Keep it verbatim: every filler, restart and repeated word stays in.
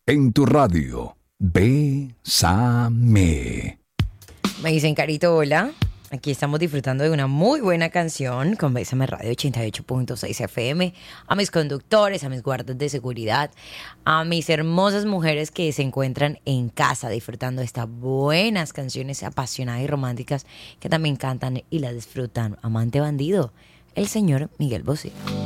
En tu radio, Bésame. Me dicen, Carito, hola. Aquí estamos disfrutando de una muy buena canción con Bésame Radio ochenta y ocho punto seis F M. A mis conductores, a mis guardas de seguridad, a mis hermosas mujeres que se encuentran en casa disfrutando de estas buenas canciones apasionadas y románticas que también cantan y las disfrutan. Amante bandido, el señor Miguel Bosé.